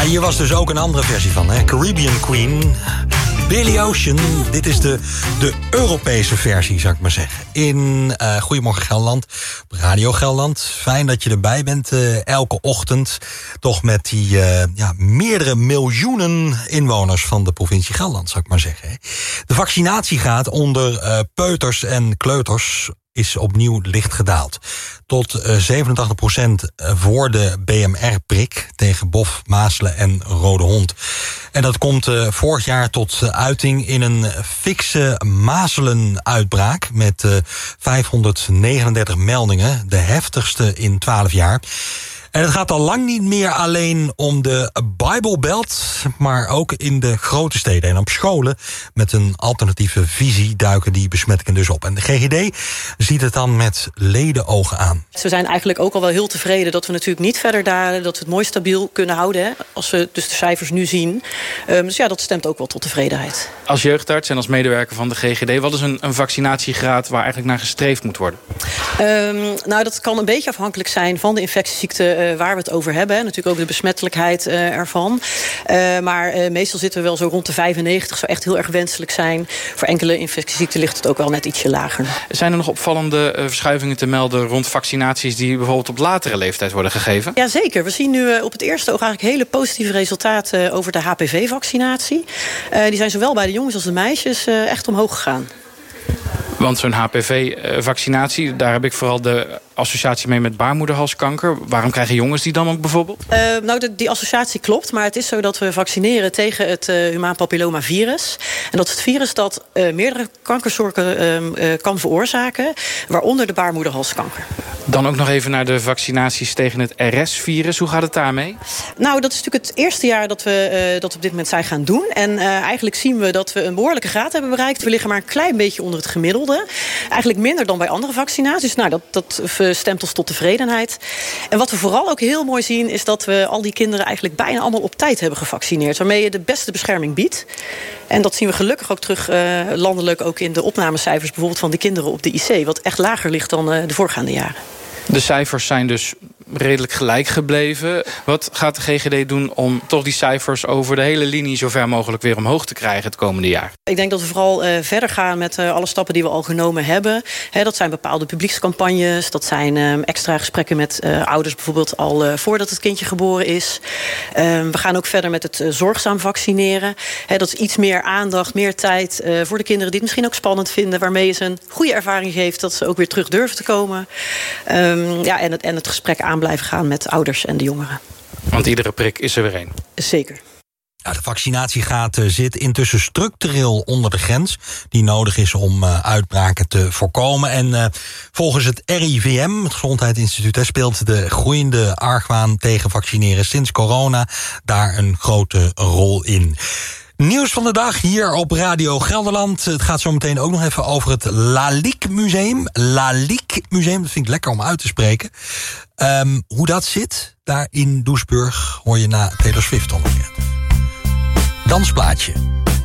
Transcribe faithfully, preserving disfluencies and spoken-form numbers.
hier was dus ook een andere versie van, hè? Caribbean Queen, Billy Ocean. Dit is de, de Europese versie, zou ik maar zeggen. In uh, Goedemorgen Gelderland, op Radio Gelderland. Fijn dat je erbij bent uh, elke ochtend. Toch met die uh, ja, meerdere miljoenen inwoners van de provincie Gelderland, zou ik maar zeggen. Hè? De vaccinatiegraad onder uh, peuters en kleuters is opnieuw licht gedaald. Tot uh, zevenentachtig procent voor de B M R-prik tegen bof, mazelen en rode hond. En dat komt uh, vorig jaar tot uh, uiting in een fikse mazelenuitbraak met uh, vijfhonderdnegenendertig meldingen, de heftigste in twaalf jaar. En het gaat al lang niet meer alleen om de Bible Belt, maar ook in de grote steden. En op scholen met een alternatieve visie duiken die besmettingen dus op. En de G G D ziet het dan met ledenogen aan. We zijn eigenlijk ook al wel heel tevreden dat we natuurlijk niet verder dalen, dat we het mooi stabiel kunnen houden, hè, als we dus de cijfers nu zien. Um, dus ja, dat stemt ook wel tot tevredenheid. Als jeugdarts en als medewerker van de G G D, wat is een, een vaccinatiegraad waar eigenlijk naar gestreefd moet worden? Um, nou, dat kan een beetje afhankelijk zijn van de infectieziekte uh, waar we het over hebben. Hè. Natuurlijk ook de besmettelijkheid uh, ervan. Uh, maar uh, meestal zitten we wel zo rond de vijfennegentig. Zou echt heel erg wenselijk zijn. Voor enkele infectieziekten ligt het ook wel net ietsje lager. Zijn er nog opvallende uh, verschuivingen te melden rond vaccinaties die bijvoorbeeld op latere leeftijd worden gegeven? Jazeker. We zien nu uh, op het eerste oog eigenlijk hele positieve resultaten uh, over de H P V-vaccinatie. Uh, die zijn zowel bij de jongens als de meisjes uh, echt omhoog gegaan. Want zo'n H P V-vaccinatie, daar heb ik vooral de associatie mee met baarmoederhalskanker. Waarom krijgen jongens die dan ook bijvoorbeeld? Uh, nou, de, die associatie klopt, maar het is zo dat we vaccineren tegen het uh, humaan papillomavirus. En dat is het virus dat uh, meerdere kankersoorten uh, uh, kan veroorzaken, waaronder de baarmoederhalskanker. Dan ook nog even naar de vaccinaties tegen het R S-virus. Hoe gaat het daarmee? Nou, dat is natuurlijk het eerste jaar dat we uh, dat op dit moment zijn gaan doen. En uh, eigenlijk zien we dat we een behoorlijke graad hebben bereikt. We liggen maar een klein beetje onder het gemiddelde. Eigenlijk minder dan bij andere vaccinaties. Nou, dat, dat stemt ons tot tevredenheid. En wat we vooral ook heel mooi zien, is dat we al die kinderen eigenlijk bijna allemaal op tijd hebben gevaccineerd. Waarmee je de beste bescherming biedt. En dat zien we gelukkig ook terug uh, landelijk ook in de opnamecijfers bijvoorbeeld van de kinderen op de I C. Wat echt lager ligt dan uh, de voorgaande jaren. De cijfers zijn dus redelijk gelijk gebleven. Wat gaat de G G D doen om toch die cijfers over de hele linie zo ver mogelijk weer omhoog te krijgen het komende jaar? Ik denk dat we vooral uh, verder gaan met uh, alle stappen die we al genomen hebben. He, dat zijn bepaalde publiekscampagnes. Dat zijn uh, extra gesprekken met uh, ouders bijvoorbeeld al uh, voordat het kindje geboren is. Uh, we gaan ook verder met het uh, zorgzaam vaccineren. He, dat is iets meer aandacht, meer tijd uh, voor de kinderen die het misschien ook spannend vinden. Waarmee je ze een goede ervaring geeft dat ze ook weer terug durven te komen. Um, ja, en, het, en het gesprek aan blijven gaan met ouders en de jongeren. Want iedere prik is er weer één. Zeker. Ja, de vaccinatiegraad zit intussen structureel onder de grens die nodig is om uh, uitbraken te voorkomen. En uh, volgens het R I V M, het Gezondheidsinstituut, speelt de groeiende argwaan tegen vaccineren sinds corona daar een grote rol in. Nieuws van de dag hier op Radio Gelderland. Het gaat zo meteen ook nog even over het Lalique Museum. Lalique Museum, dat vind ik lekker om uit te spreken. Um, hoe dat zit, daar in Doesburg, hoor je na Taylor Swift ongeveer. Dansplaatje.